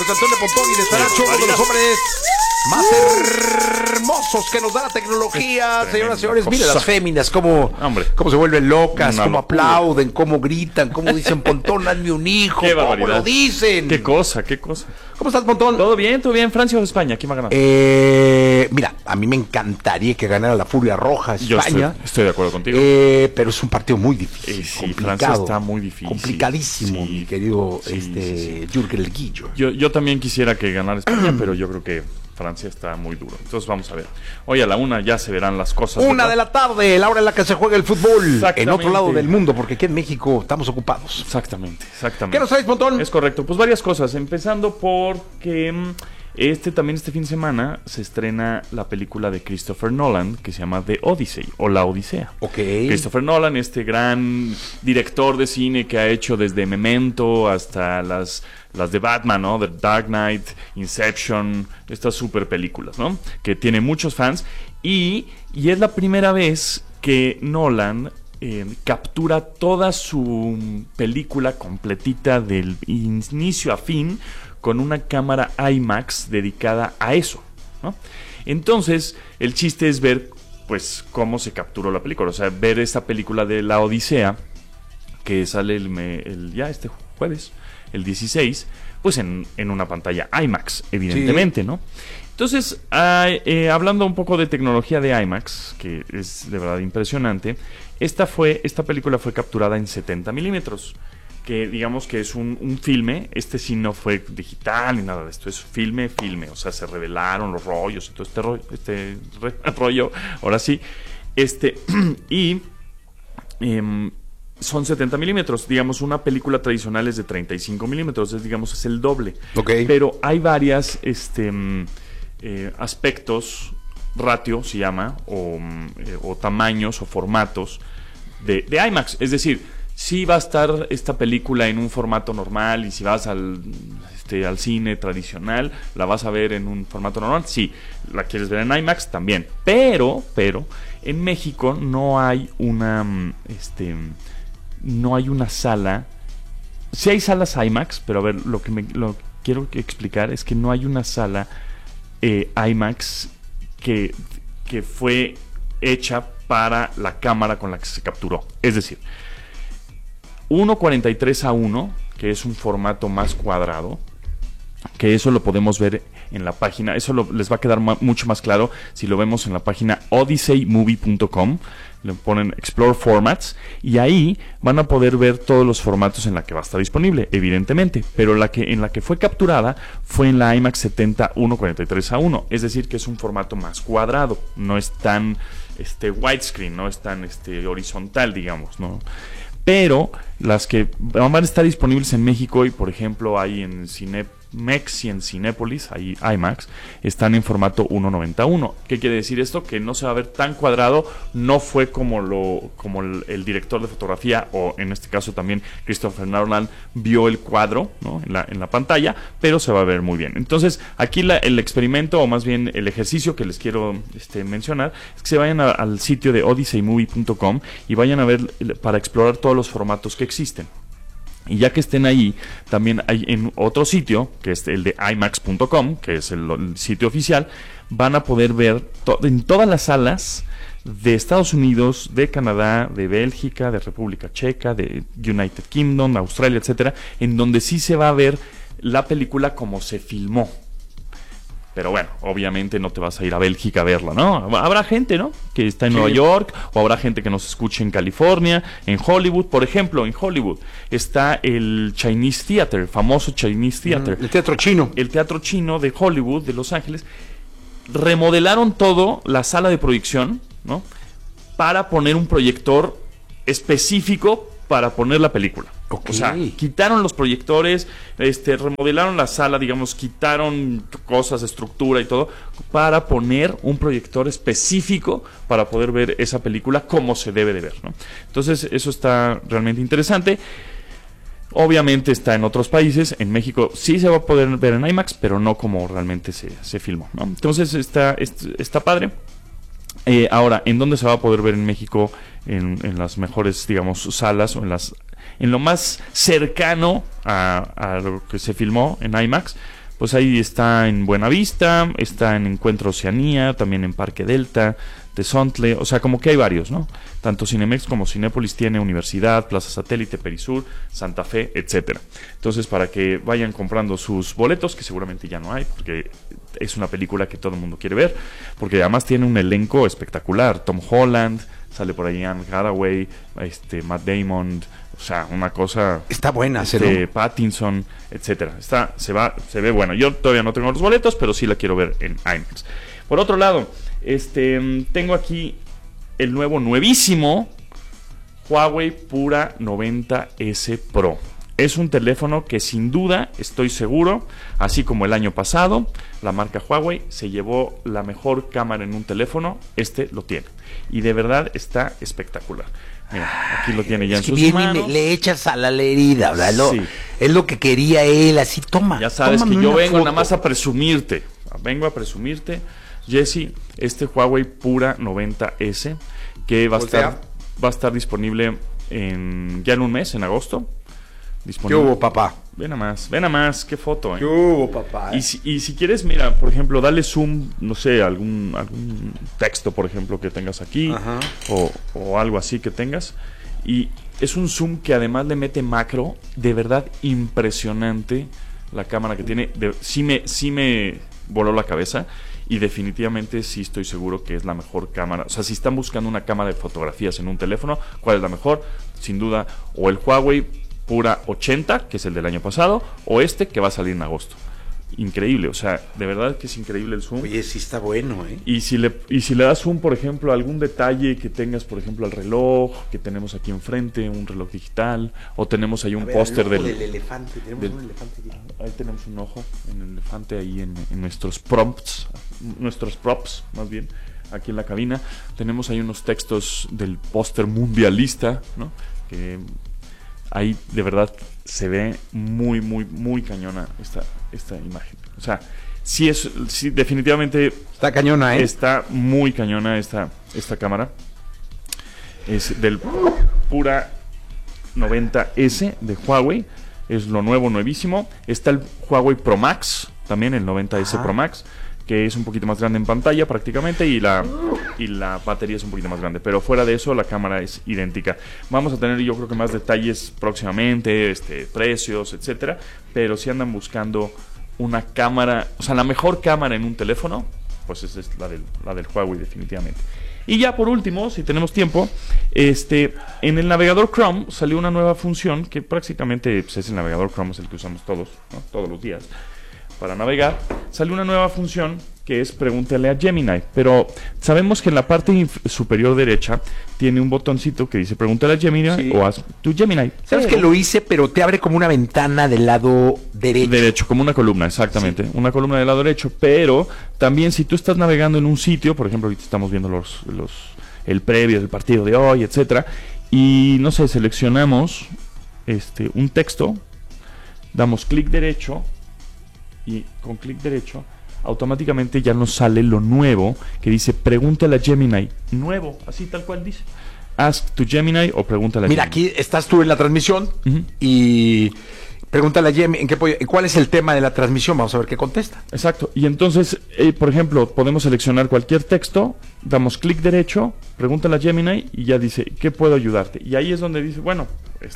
José Antonio Pontón y de Saracho, uno de los hombres más hermosos que nos da la tecnología. Señoras y señores, miren las féminas cómo se vuelven locas, cómo aplauden, cómo gritan, cómo dicen: Pontón, hazme un hijo. Qué ¿Cómo barbaridad. lo dicen? Qué cosa. ¿Cómo estás, Pontón? ¿Todo bien? ¿Francia o España? ¿Quién va a ganar? Mira, a mí me encantaría que ganara la Furia Roja España. Yo estoy de acuerdo contigo. Pero es un partido muy difícil, Sí, complicado, Francia está muy difícil. complicadísimo, Sí, mi querido sí. Jürgen El Guillo. Yo también quisiera que ganara España, pero yo creo que Francia está muy duro. Entonces vamos a ver. Hoy a la 1 ya se verán las cosas. 1 de la tarde, la hora en la que se juega el fútbol. Exactamente. En otro lado del mundo, porque aquí en México estamos ocupados. Exactamente. ¿Qué nos traes, Pontón? Es correcto. Pues varias cosas. Empezando porque este fin de semana se estrena la película de Christopher Nolan que se llama The Odyssey o La Odisea. Ok. Christopher Nolan, este gran director de cine que ha hecho desde Memento hasta las de Batman, ¿no? The Dark Knight, Inception, estas super películas, ¿no? Que tiene muchos fans y es la primera vez que Nolan captura toda su película completita del inicio a fin con una cámara IMAX dedicada a eso, ¿no? Entonces, el chiste es ver, pues, cómo se capturó la película. O sea, ver esta película de La Odisea, que sale este jueves, el 16, pues en una pantalla IMAX, evidentemente, sí, ¿no? Entonces, hablando un poco de tecnología de IMAX, que es de verdad impresionante, esta película fue capturada en 70 milímetros, que digamos que es un filme. Sí no fue digital ni nada de esto, es filme, o sea, se revelaron los rollos y todo este rollo, ahora sí, y son 70 milímetros, digamos, una película tradicional es de 35 milímetros, es el doble. Okay. Pero hay varias aspectos, ratio se llama, o tamaños o formatos de IMAX, es decir, sí va a estar esta película en un formato normal, y si vas al cine tradicional, la vas a ver en un formato normal. Sí, la quieres ver en IMAX también, pero en México no hay una sala. Sí hay salas IMAX, pero a ver, lo que quiero explicar es que no hay una sala IMAX que fue hecha para la cámara con la que se capturó. Es decir, 1:43:1, que es un formato más cuadrado, que eso lo podemos ver en la página. Eso les va a quedar mucho más claro si lo vemos en la página odysseymovie.com. Le ponen Explore Formats y ahí van a poder ver todos los formatos en la que va a estar disponible, evidentemente, pero en la que fue capturada fue en la IMAX 70 1:43:1, es decir, que es un formato más cuadrado, no es tan widescreen, no es tan horizontal, digamos, ¿no? Pero las que van a estar disponibles en México, y por ejemplo hay en Cinemex y en Cinépolis, ahí IMAX, están en formato 1:91. ¿Qué quiere decir esto? Que no se va a ver tan cuadrado, no fue como el director de fotografía, o en este caso también Christopher Nolan, vio el cuadro, ¿no? en la pantalla, pero se va a ver muy bien. Entonces, aquí el experimento, o más bien el ejercicio que les quiero mencionar, es que se vayan al sitio de odysseymovie.com y vayan a ver para explorar todos los formatos que existen. Y ya que estén ahí, también hay en otro sitio, que es el de imax.com, que es el sitio oficial, van a poder ver en todas las salas de Estados Unidos, de Canadá, de Bélgica, de República Checa, de United Kingdom, Australia, etcétera, en donde sí se va a ver la película como se filmó. Pero bueno, obviamente no te vas a ir a Bélgica a verla, ¿no? Habrá gente, ¿no?, que está en Nueva York, o habrá gente que nos escuche en California, en Hollywood. Por ejemplo, en Hollywood está el Chinese Theater, el famoso Chinese Theater. El teatro chino. El teatro chino de Hollywood, de Los Ángeles. Remodelaron todo, la sala de proyección, ¿no?, para poner un proyector específico para poner la película. Okay. O sea, quitaron los proyectores, remodelaron la sala, digamos, quitaron cosas, estructura y todo, para poner un proyector específico para poder ver esa película como se debe de ver, ¿no? Entonces, eso está realmente interesante. Obviamente está en otros países. En México sí se va a poder ver en IMAX, pero no como realmente se filmó, ¿no? Entonces, está padre. Ahora, ¿en dónde se va a poder ver en México? En las mejores, digamos, salas, o en lo más cercano a lo que se filmó en IMAX. pues ahí está en Buenavista, está en Encuentro Oceanía, también en Parque Delta, Tezontle, o sea, como que hay varios, ¿no? Tanto Cinemex como Cinépolis tiene Universidad, Plaza Satélite, Perisur, Santa Fe, etcétera. Entonces, para que vayan comprando sus boletos, que seguramente ya no hay, porque es una película que todo el mundo quiere ver, porque además tiene un elenco espectacular. Tom Holland, sale por ahí Anne Hathaway, Matt Damon, o sea, una cosa... Está buena, Pattinson, etcétera. Se ve bueno. Yo todavía no tengo los boletos, pero sí la quiero ver en IMAX. Por otro lado, tengo aquí el nuevísimo Huawei Pura 90S Pro. Es un teléfono que sin duda, estoy seguro, así como el año pasado, la marca Huawei se llevó la mejor cámara en un teléfono, lo tiene. Y de verdad está espectacular. Mira, aquí lo tiene ya en sus manos. Le echas a la herida, ¿verdad? Sí. Es lo que quería él, así, toma. Ya sabes que yo vengo foto. nada más a presumirte. Jesse, Huawei Pura 90S, que va a estar disponible ya en un mes, en agosto. ¿Qué hubo, papá? Ven a más, qué foto, ¿Qué hubo, papá? Y si quieres, mira, por ejemplo, dale zoom, no sé, algún texto, por ejemplo, que tengas aquí, o algo así que tengas. Y es un zoom que además le mete macro, de verdad impresionante la cámara que tiene. Sí me voló la cabeza. Y definitivamente sí estoy seguro que es la mejor cámara. O sea, si están buscando una cámara de fotografías en un teléfono, ¿cuál es la mejor? Sin duda, o el Huawei Pura 80, que es el del año pasado, o que va a salir en agosto. Increíble, o sea, de verdad que es increíble el zoom. Oye, sí está bueno, ¿eh? Y si le das zoom, por ejemplo, a algún detalle que tengas, por ejemplo, al reloj que tenemos aquí enfrente, un reloj digital, o tenemos ahí un póster del elefante. Tenemos un elefante aquí. Ahí tenemos un ojo en el elefante, ahí en nuestros props, más bien, aquí en la cabina. Tenemos ahí unos textos del póster mundialista, ¿no? Que ahí de verdad se ve muy, muy, muy cañona esta imagen. O sea, sí definitivamente está cañona, ¿eh? Está muy cañona esta cámara. Es del Pura 90S de Huawei. Es lo nuevísimo. Está el Huawei Pro Max, también el 90S Pro Max, que es un poquito más grande en pantalla prácticamente, y la batería es un poquito más grande, pero fuera de eso la cámara es idéntica. Vamos a tener, yo creo que más detalles próximamente, precios, etcétera, pero si andan buscando una cámara, o sea, la mejor cámara en un teléfono, pues esa es la del Huawei definitivamente. Y ya por último, si tenemos tiempo, en el navegador Chrome salió una nueva función que prácticamente pues, es el navegador Chrome, es el que usamos todos, ¿no? Todos los días para navegar. Salió una nueva función que es pregúntale a Gemini, pero sabemos que en la parte superior derecha tiene un botoncito que dice pregúntale a Gemini o haz tu Gemini. Sabes que lo hice, pero te abre como una ventana del lado derecho. Derecho, como una columna, exactamente. Sí. Una columna del lado derecho, pero también si tú estás navegando en un sitio, por ejemplo, ahorita estamos viendo el previo del partido de hoy, etcétera, y no sé, seleccionamos un texto, damos clic derecho, y con clic derecho automáticamente ya nos sale lo nuevo que dice pregúntale a Gemini. Nuevo, así tal cual dice. Ask to Gemini o pregúntale a Gemini. Mira, aquí estás tú en la transmisión y pregúntale a Gemini cuál es el tema de la transmisión. Vamos a ver qué contesta. Exacto. Y entonces, por ejemplo, podemos seleccionar cualquier texto, damos clic derecho, pregúntale a Gemini y ya dice, ¿qué puedo ayudarte? Y ahí es donde dice, bueno,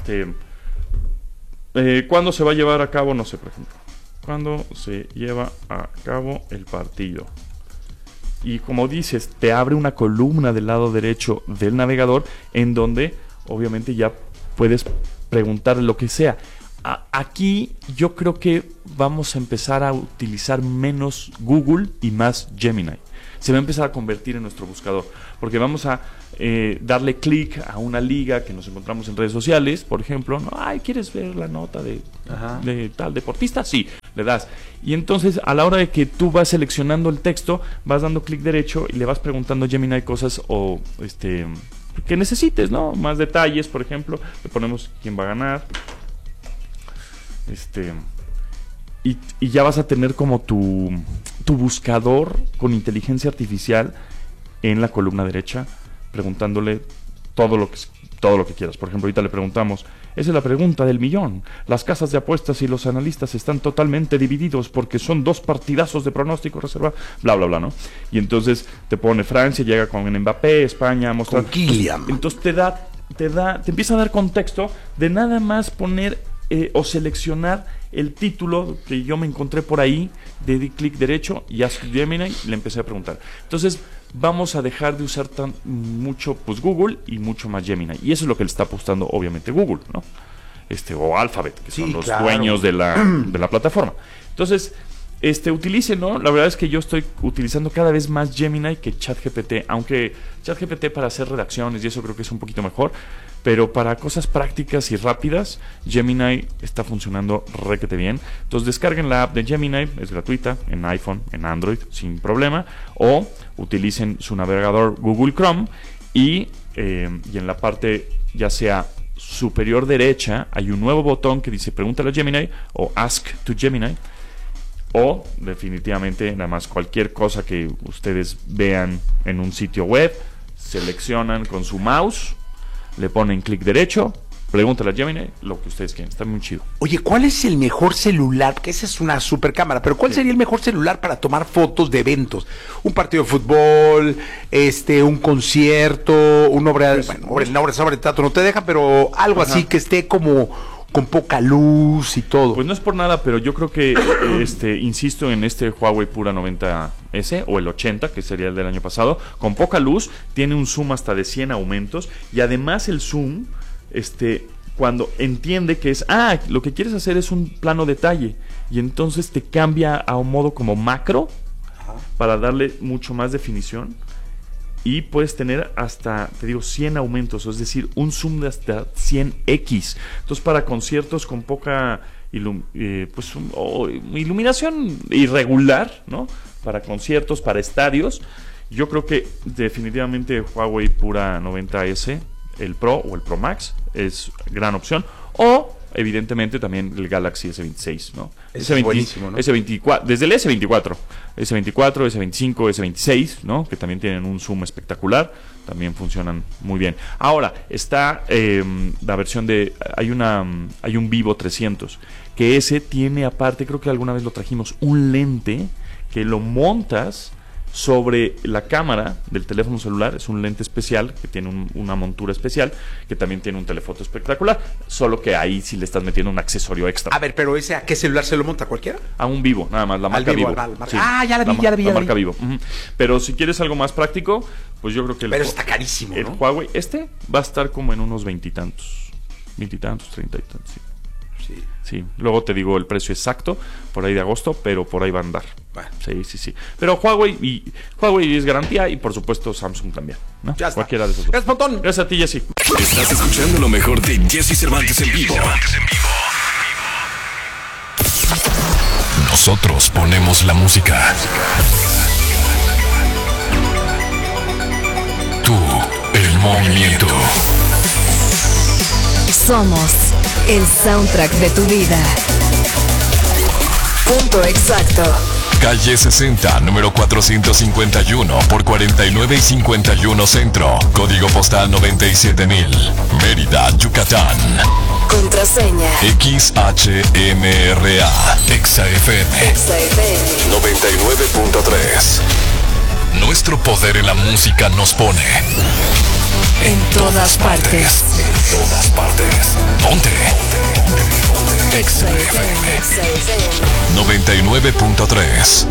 ¿cuándo se va a llevar a cabo? No sé, por ejemplo. Cuando se lleva a cabo el partido. Y como dices, te abre una columna del lado derecho del navegador en donde obviamente ya puedes preguntar lo que sea. Aquí yo creo que vamos a empezar a utilizar menos Google y más Gemini. Se va a empezar a convertir en nuestro buscador, porque vamos a darle clic a una liga que nos encontramos en redes sociales, por ejemplo, ¿no? Ay, ¿quieres ver la nota de tal deportista? Sí, le das. Y entonces, a la hora de que tú vas seleccionando el texto, vas dando clic derecho y le vas preguntando a Gemini cosas o que necesites, ¿no? Más detalles, por ejemplo, le ponemos quién va a ganar. Y ya vas a tener como tu buscador con inteligencia artificial en la columna derecha, preguntándole todo lo que todo lo que quieras. Por ejemplo, ahorita le preguntamos, esa es la pregunta del millón. Las casas de apuestas y los analistas están totalmente divididos porque son 2 partidazos de pronóstico reservado, bla, bla, bla, ¿no? Y entonces te pone Francia, llega con Mbappé, España, mostrar... Con Kylian. Entonces te empieza a dar contexto de nada más poner o seleccionar el título que yo me encontré por ahí, de di clic derecho y Ask Gemini, y le empecé a preguntar. Entonces vamos a dejar de usar mucho pues Google y mucho más Gemini, y eso es lo que le está apostando obviamente Google, ¿no? O Alphabet, que son los dueños de la plataforma. Entonces utilicen, ¿no? La verdad es que yo estoy utilizando cada vez más Gemini que ChatGPT, aunque ChatGPT para hacer redacciones y eso creo que es un poquito mejor, pero para cosas prácticas y rápidas, Gemini está funcionando requete bien. Entonces descarguen la app de Gemini, es gratuita, en iPhone, en Android, sin problema, o utilicen su navegador Google Chrome y en la parte ya sea superior derecha hay un nuevo botón que dice Pregúntale a Gemini o Ask to Gemini. O definitivamente nada más cualquier cosa que ustedes vean en un sitio web, seleccionan con su mouse, le ponen clic derecho, pregúntale a Gemini lo que ustedes quieran. Está muy chido. Oye, ¿cuál es el mejor celular? Que esa es una super cámara, pero ¿cuál sería el mejor celular para tomar fotos de eventos? Un partido de fútbol, un concierto, una obra de teatro no te dejan, pero algo así que esté como con poca luz y todo. Pues no es por nada, pero yo creo que insisto en este Huawei Pura 90S o el 80, que sería el del año pasado, con poca luz, tiene un zoom hasta de 100 aumentos y además el zoom cuando entiende que es lo que quieres hacer es un plano detalle y entonces te cambia a un modo como macro para darle mucho más definición. Y puedes tener hasta, 100 aumentos, es decir, un zoom de hasta 100x. Entonces, para conciertos con poca iluminación irregular, ¿no? Para conciertos, para estadios, yo creo que definitivamente Huawei Pura 90S, el Pro o el Pro Max, es gran opción. O, evidentemente, también el Galaxy S26, ¿no? Es buenísimo, ¿no? S24, desde el S24, S25, S26, ¿no? Que también tienen un zoom espectacular, también funcionan muy bien. Ahora, está la versión hay un Vivo 300, que ese tiene aparte, creo que alguna vez lo trajimos, un lente que lo montas sobre la cámara del teléfono celular. Es un lente especial que tiene una montura especial, que también tiene un telefoto espectacular, solo que ahí sí le estás metiendo un accesorio extra. A ver, pero ¿ese a qué celular se lo monta? ¿Cualquiera? A un Vivo, nada más, la marca Vivo. Sí, ya la vi. Marca Vivo. Pero si quieres algo más práctico, pues yo creo que pero está carísimo, el ¿no? Huawei va a estar como en unos 20 y tantos, 30 y tantos, sí. Luego te digo el precio exacto por ahí de agosto, pero por ahí va a andar. Bueno. Sí. Pero Huawei es garantía y por supuesto Samsung también, ¿no? Ya está. Cualquiera de esos dos. Gracias, Pontón. Gracias a ti, Jessy. Estás escuchando lo mejor de Jessy Cervantes en vivo. Nosotros ponemos la música. Tú, el movimiento. Somos el soundtrack de tu vida. Punto exacto. Calle 60, número 451 por 49 y 51 Centro. Código postal 97000. Mérida, Yucatán. Contraseña XHMRA. XFM 99.3. Nuestro poder en la música nos pone en todas partes. En todas partes. Ponte. XFM 99.3.